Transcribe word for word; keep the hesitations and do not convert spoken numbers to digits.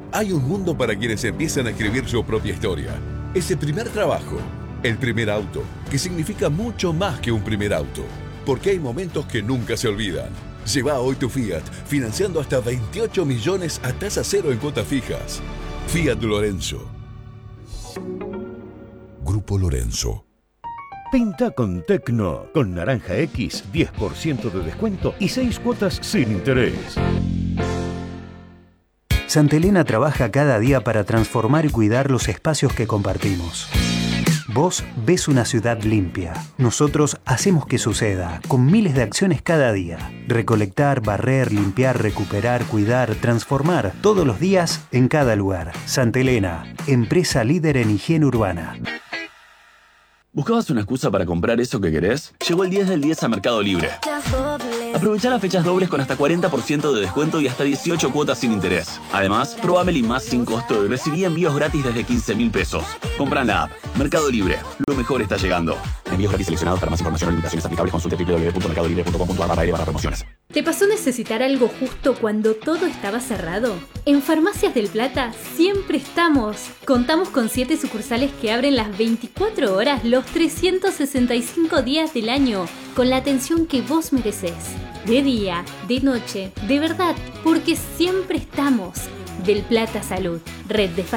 Hay un mundo para quienes empiezan a escribir su propia historia. Ese primer trabajo, el primer auto, que significa mucho más que un primer auto. Porque hay momentos que nunca se olvidan. Lleva hoy tu Fiat, financiando hasta veintiocho millones a tasa cero en cuotas fijas. Fiat Lorenzo. Grupo Lorenzo. Pinta con Tecno. Con Naranja X, diez por ciento de descuento y seis cuotas sin interés. Santa Elena trabaja cada día para transformar y cuidar los espacios que compartimos. Vos ves una ciudad limpia. Nosotros hacemos que suceda, con miles de acciones cada día. Recolectar, barrer, limpiar, recuperar, cuidar, transformar, todos los días, en cada lugar. Santa Elena, empresa líder en higiene urbana. ¿Buscabas una excusa para comprar eso que querés? Llegó el diez del diez a Mercado Libre. Aprovecha las fechas dobles con hasta cuarenta por ciento de descuento y hasta dieciocho cuotas sin interés. Además, probá Meli Más sin costo y recibí envíos gratis desde quince mil pesos. Compra en la app. Mercado Libre. Lo mejor está llegando. Envíos gratis seleccionados. Para más información o limitaciones aplicables, consulte w w w punto mercado libre punto com punto a r barra barra promociones. ¿Te pasó necesitar algo justo cuando todo estaba cerrado? En Farmacias del Plata siempre estamos. Contamos con siete sucursales que abren las veinticuatro horas los trescientos sesenta y cinco días del año, con la atención que vos merecés. De día, de noche, de verdad, porque siempre estamos. Del Plata Salud, red de farmacias.